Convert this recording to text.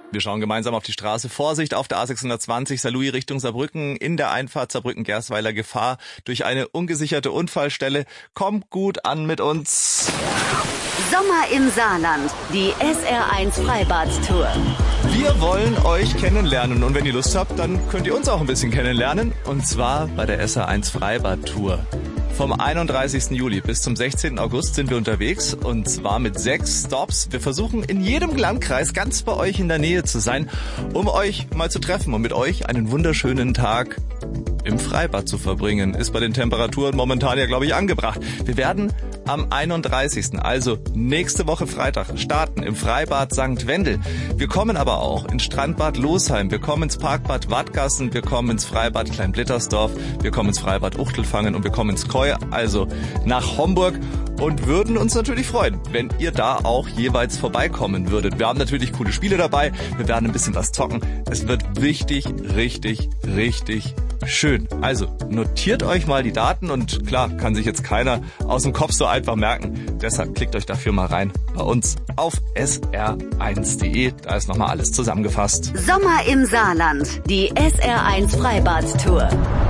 Wir schauen gemeinsam auf die Straße. Vorsicht auf der A620 Saarlouis Richtung Saarbrücken. In der Einfahrt Saarbrücken-Gersweiler Gefahr durch eine ungesicherte Unfallstelle. Kommt gut an mit uns. Sommer im Saarland. Die SR1 Freibad-Tour. Wir wollen euch kennenlernen und wenn ihr Lust habt, dann könnt ihr uns auch ein bisschen kennenlernen. Und zwar bei der SR1 Freibad-Tour. Vom 31. Juli bis zum 16. August sind wir unterwegs und zwar mit 6 Stops. Wir versuchen in jedem Landkreis ganz bei euch in der Nähe zu sein, um euch mal zu treffen und mit euch einen wunderschönen Tag im Freibad zu verbringen. Ist bei den Temperaturen momentan ja, glaube ich, angebracht. Wir werden am 31., also nächste Woche Freitag, starten im Freibad St. Wendel. Wir kommen aber auch ins Strandbad Losheim, wir kommen ins Parkbad Wadgassen, wir kommen ins Freibad Kleinblittersdorf, wir kommen ins Freibad Uchtelfangen und wir kommen ins Keu, also nach Homburg und würden uns natürlich freuen, wenn ihr da auch jeweils vorbeikommen würdet. Wir haben natürlich coole Spiele dabei, wir werden ein bisschen was zocken. Es wird richtig schön. Also notiert euch mal die Daten und klar, kann sich jetzt keiner aus dem Kopf so einfach merken. Deshalb klickt euch dafür mal rein bei uns auf sr1.de. Da ist nochmal alles zusammengefasst. Sommer im Saarland. Die SR1 Freibad-Tour.